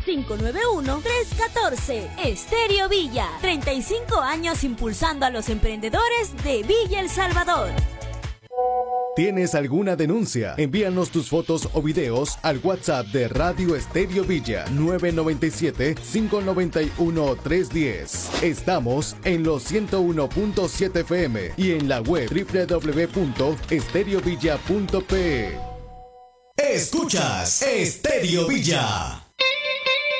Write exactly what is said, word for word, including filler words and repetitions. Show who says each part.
Speaker 1: cinco nueve uno, tres uno cuatro. Estéreo Villa, treinta y cinco años impulsando a los emprendedores de Villa El Salvador.
Speaker 2: ¿Tienes alguna denuncia? Envíanos tus fotos o videos al WhatsApp de Radio Estéreo Villa nueve nueve siete, cinco nueve uno, tres uno cero. Estamos en los ciento uno punto siete F M y en la web doble u doble u doble u punto estereovilla punto pe.
Speaker 3: Escuchas Estéreo Villa.